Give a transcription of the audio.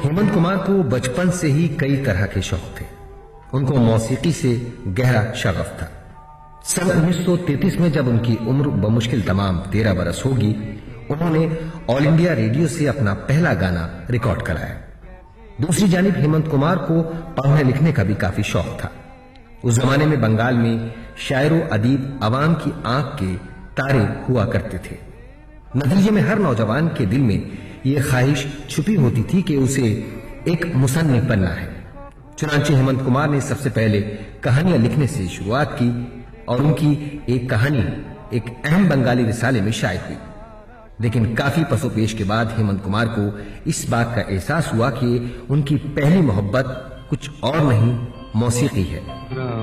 हेमंत कुमार को बचपन से ही कई तरह के शौक थे। उनको मौसीकी से गहरा शगफ था। सन 1933 में जब उनकी उम्र बमुश्किल तमाम 13 बरस होगी, उन्होंने ऑल इंडिया रेडियो से अपना पहला गाना रिकॉर्ड कराया। दूसरी जानिब हेमंत कुमार को पढ़ने लिखने का भी काफी शौक था। उस जमाने में बंगाल में शायरों अदीब अवाम की आंख के तारे हुआ करते थे। नतीजे में हर नौजवान के दिल में यह ख्वाहिश छुपी होती थी कि उसे एक मुसन्निफ बनना है। चुनांचे हेमंत कुमार ने सबसे पहले कहानियां लिखने से शुरुआत की और उनकी एक कहानी एक अहम बंगाली रिसाले में शाये हुई। लेकिन काफी पसोपेश के बाद हेमंत कुमार को इस बात का एहसास हुआ कि उनकी पहली मोहब्बत कुछ और नहीं, मौसीकी है।